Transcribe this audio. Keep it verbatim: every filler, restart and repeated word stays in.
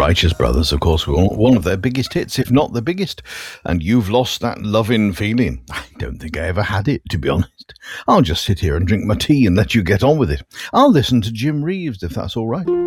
Righteous Brothers, of course, were one of their biggest hits, if not the biggest. And You've Lost That Lovin' Feeling. I don't think I ever had it, to be honest. I'll just sit here and drink my tea and let you get on with it. I'll listen to Jim Reeves, if that's all right.